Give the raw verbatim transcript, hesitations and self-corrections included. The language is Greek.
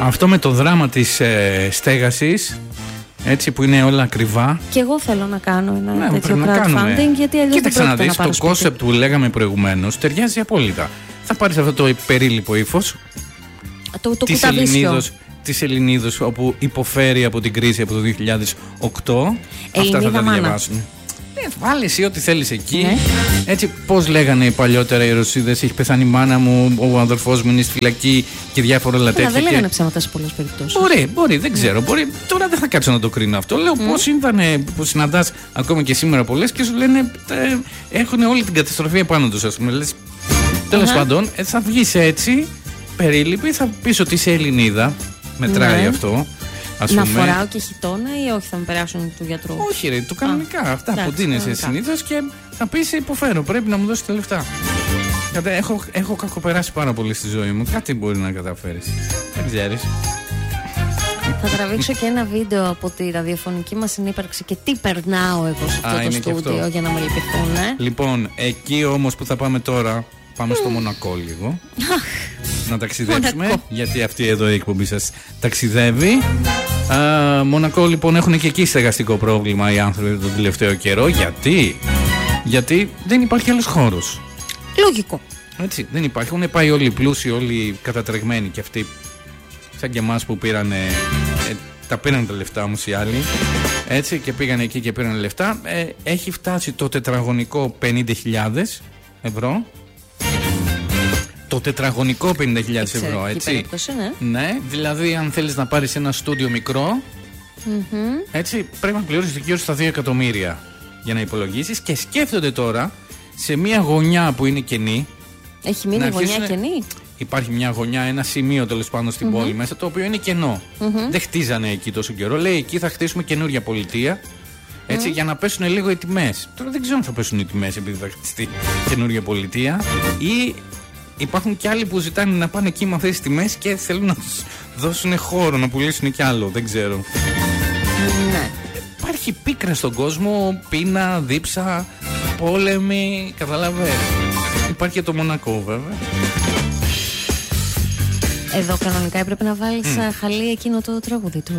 Αυτό με το δράμα της ε, στέγασης, έτσι που είναι όλα ακριβά. Και εγώ θέλω να κάνω ένα ναι, τέτοιο crowdfunding, γιατί αλλιώς δεν πρόκειται να πάρω το concept που λέγαμε προηγουμένως ταιριάζει απόλυτα. Θα πάρεις αυτό το περίληπο ύφος το, το της Ελληνίδος, της Ελληνίδος, όπου υποφέρει από την κρίση από το δύο χιλιάδες οκτώ. Ελληνίδα αυτά θα τα μάνα. διαβάσουν. Ε, βάλε εσύ ό,τι θέλεις εκεί. Ναι. Έτσι, πώς λέγανε οι παλιότερα οι Ρωσίδες, έχει πεθάνει η μάνα μου, ο αδερφός μου είναι στη φυλακή και διάφορα άλλα τέτοια. Δεν και... λέγανε ψέματα σε πολλές περιπτώσεις. Μπορεί, μπορεί, δεν ξέρω. Μπορεί. Τώρα δεν θα κάτσω να το κρίνω αυτό. Λέω mm. πώς ήταν που συναντάς ακόμα και σήμερα πολλές και σου λένε ε, έχουν όλη την καταστροφή επάνω τους, ας πούμε. Λες, τέλος uh-huh. πάντων, ε, θα βγεις έτσι, περίληπη, θα πεις ότι είσαι Ελληνίδα. Μετράει mm. αυτό. Ας να πούμε. φοράω και χιτώνα ή όχι, θα με περάσουν του γιατρού? Όχι, ρε, το κανονικά. Α, αυτά που δίνεσαι συνήθως και θα πεις υποφέρω. Πρέπει να μου δώσεις τα λεφτά. Έχω, έχω κακοπεράσει πάρα πολύ στη ζωή μου. Κάτι μπορεί να καταφέρεις. Δεν ξέρεις. Θα τραβήξω και ένα βίντεο από τη ραδιοφωνική μας συνύπαρξη και τι περνάω εγώ σε αυτό Α, το στούντιο για να με λυπηθούν. Ε? Λοιπόν, εκεί όμως που θα πάμε τώρα, πάμε στο Μονακό λίγο. Να ταξιδέψουμε, Μονακό. Γιατί αυτή εδώ η εκπομπή σας ταξιδεύει. Α, Μονακό λοιπόν έχουν και εκεί στεγαστικό πρόβλημα οι άνθρωποι τον τελευταίο καιρό. Γιατί? Γιατί δεν υπάρχει άλλος χώρος. Λογικό. Έτσι, δεν υπάρχει. Έχουν πάει όλοι οι πλούσιοι, όλοι οι κατατρεγμένοι και αυτοί σαν και εμάς που πήραν, ε, τα πήραν τα λεφτά όμως οι άλλοι. Έτσι και πήγαν εκεί και πήραν λεφτά. Ε, έχει φτάσει το τετραγωνικό πενήντα χιλιάδες ευρώ. Το τετραγωνικό πενήντα χιλιάδες ευρώ, έτσι. Περίπτωση, ναι. Ναι, δηλαδή αν θέλεις να πάρεις ένα στούντιο μικρό, mm-hmm. έτσι, πρέπει να πληρώσεις γύρω στα δύο εκατομμύρια για να υπολογίσεις και σκέφτονται τώρα σε μια γωνιά που είναι κενή. Έχει μείνει γωνιά κενή. Υπάρχει μια γωνιά, ένα σημείο τέλος πάντων στην mm-hmm. πόλη μέσα, το οποίο είναι κενό. Mm-hmm. Δεν χτίζανε εκεί τόσο καιρό. Λέει εκεί θα χτίσουμε καινούρια πολιτεία. Έτσι, mm. για να πέσουν λίγο οι τιμές. Τώρα δεν ξέρω αν θα πέσουν οι τιμές επειδή θα χτιστεί καινούρια πολιτεία ή υπάρχουν και άλλοι που ζητάνε να πάνε εκεί με αυτές τις τιμές και θέλουν να τους δώσουν χώρο να πουλήσουν κι άλλο. Δεν ξέρω. Ναι. Υπάρχει πίκρα στον κόσμο, πείνα, δίψα, πόλεμοι. Καταλαβαίνεις. Υπάρχει και το Μονακό βέβαια. Εδώ κανονικά έπρεπε να βάλεις mm. χαλί εκείνο το τραγούδι του